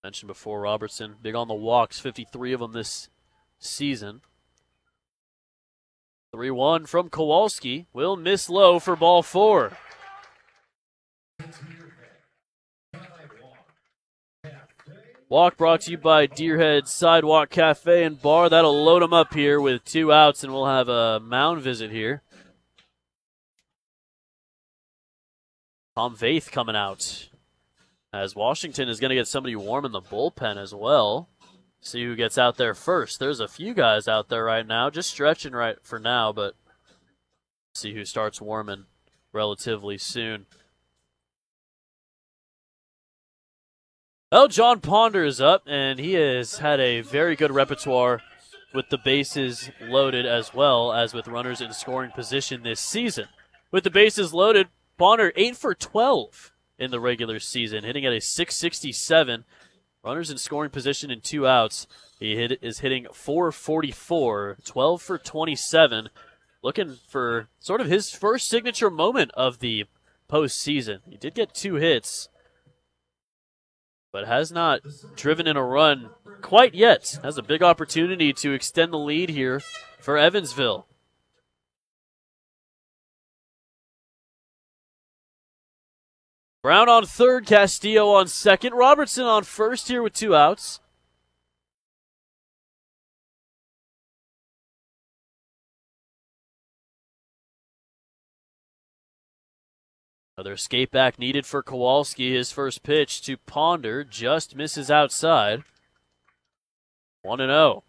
Mentioned before, Robertson, big on the walks, 53 of them this season. 3-1 from Kowalski. Will miss low for ball 4. Walk brought to you by Deerhead Sidewalk Cafe and Bar. That'll load them up here with 2 outs, and we'll have a mound visit here. Tom Vaith coming out, as Washington is going to get somebody warm in the bullpen as well. See who gets out there first. There's a few guys out there right now, just stretching right for now, but see who starts warming relatively soon. Well, John Ponder is up, and he has had a very good repertoire with the bases loaded as well as with runners in scoring position this season. With the bases loaded, Ponder 8 for 12 in the regular season, hitting at a .667. Runners in scoring position in 2 outs. He is hitting .444, 12 for 27. Looking for sort of his first signature moment of the postseason. He did get 2 hits, but has not driven in a run quite yet. Has a big opportunity to extend the lead here for Evansville. Brown on third, Castillo on second, Robertson on first here with 2 outs. Another escape back needed for Kowalski. His first pitch to Ponder just misses outside. 1-0.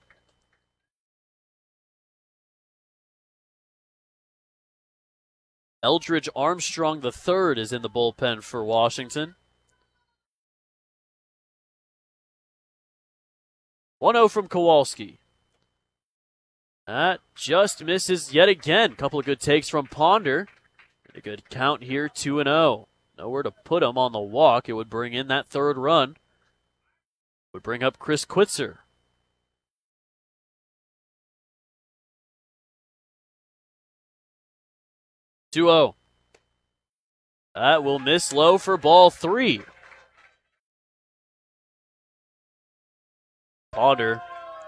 Eldridge Armstrong III is in the bullpen for Washington. 1-0 from Kowalski. That just misses yet again. Couple of good takes from Ponder. A good count here, 2-0. Nowhere to put him on the walk. It would bring in that 3rd run. Would bring up Chris Quitzer. (2-0). That will miss low for ball 3. Ponder.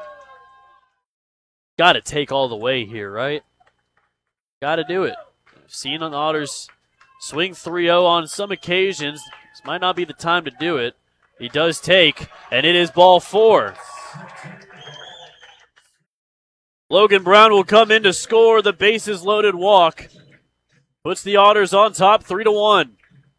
Got to take all the way here, right? Got to do it. We've seen the Otters swing 3-0 on some occasions. This might not be the time to do it. He does take, and it is ball 4. Logan Brown will come in to score the bases loaded walk. Puts the Otters on top, 3-1.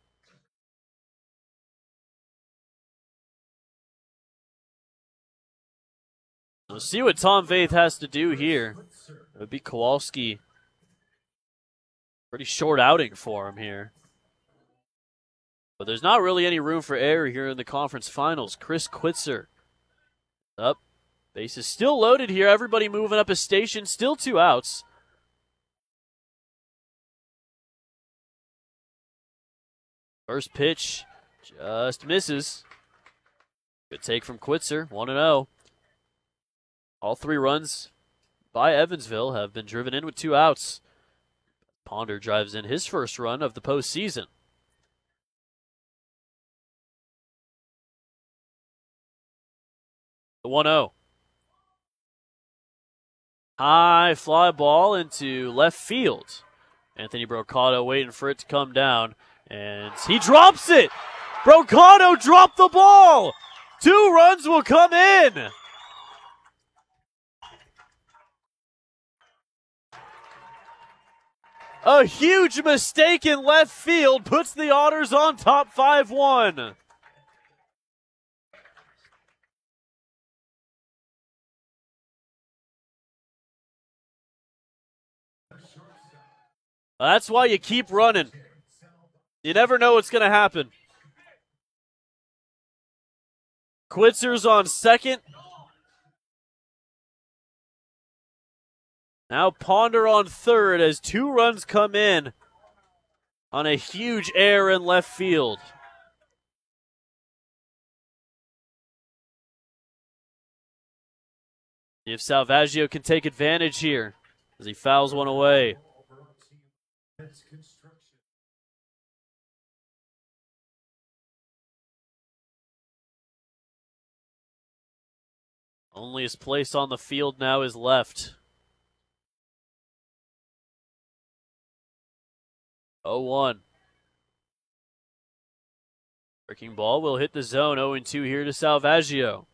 We'll see what Tom Vaith has to do here. It would be Kowalski. Pretty short outing for him here. But there's not really any room for error here in the conference finals. Chris Quitzer up. Base is still loaded here. Everybody moving up a station. Still 2 outs. First pitch just misses. Good take from Quitzer, 1-0. All 3 runs by Evansville have been driven in with 2 outs. Ponder drives in his first run of the postseason. The 1-0. High fly ball into left field. Anthony Brocato waiting for it to come down. And he drops it! Brocato dropped the ball! 2 runs will come in! A huge mistake in left field puts the Otters on top 5-1. That's why you keep running. You never know what's going to happen. Quitzer's on second. Now Ponder on third as 2 runs come in on a huge error in left field. See if Salvaggio can take advantage here as he fouls one away. Only his place on the field now is left. 0-1. Breaking ball will hit the zone. 0-2 here to Salvaggio.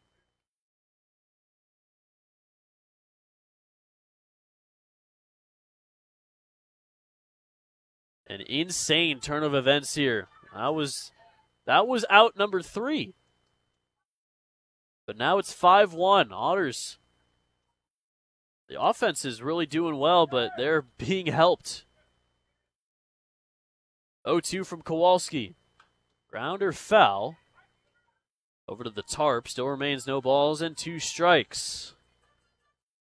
An insane turn of events here. That was out number 3. But now it's 5-1. Otters. The offense is really doing well, but they're being helped. 0-2 from Kowalski. Grounder foul. Over to the tarp. Still remains no balls and 2 strikes.